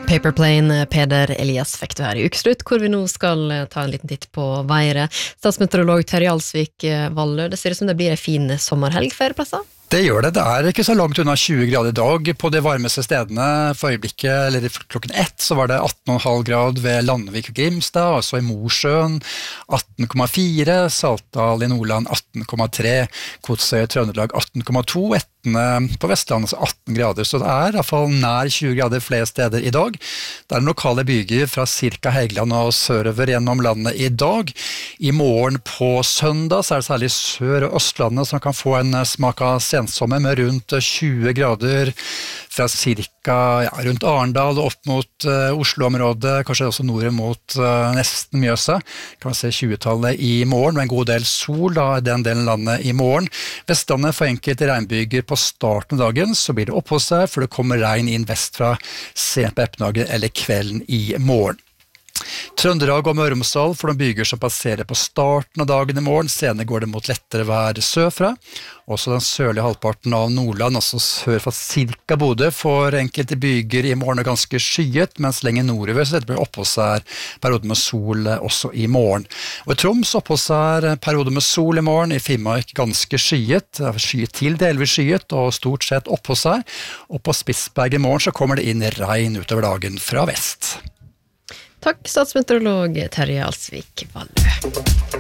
Paperplane, Peder Elias fikk du her i Ukeslutt, hvor vi nå skal ta en liten titt på været. Statsmeteorolog Terje Alsvik Vallø, det ser ut som det blir en fin sommerhelg flere plasser. Det gjør det. Det er ikke så langt unna 20 grader i dag på de varmeste stedene. For øyeblikket, eller klokken 1, så var det 18,5 grad ved Landvik og Grimstad, altså i Mosjøen 18,4, Saltdal i Nordland 18,3, Kotsøy i Trøndelag 18,2, Etne på Vestlandet 18 grader, så det er i hvert fall nær 20 grader flere steder i dag. Det er lokale byger fra cirka Helgeland og sørover gjennom landet i dag. I morgen på søndag så er det særlig Sør- og Østlandet som kan få en smak av sensommer med rundt 20 grader fra cirka rundt Arendal og opp mot Oslo-området, kanskje også nord mot nesten Mjøsa. Kan man se 20-tallet i morgen, med en god del sol da, i den delen av landet i morgen. Vestlandet for enkelte regnbyger på starten av dagen, så blir det opphold seg, for det kommer regn inn vest fra sent på ettermiddagen eller kvelden i morgen. Trøndelag og Møre og Romsdal for de byger som passerer på starten av dagen i morgen. Senere går det mot lettere vær sørfra. Også den sørlige halvparten av Nordland, altså sør fra cirka Bodø, for enkelte byger i morgen er ganske skyet, mens lenger nordover så det blir oppholdsvær periode med sol også i morgen. Og i Troms oppholdsvær periode med sol i morgen, i Finnmark ganske skyet, skyet til delvis skyet og stort sett oppholdsvær. Og på Spitsberg i morgen så kommer det inn regn utover dagen fra vest. Takk, statsmeteorolog Terje Alsvik Vallø.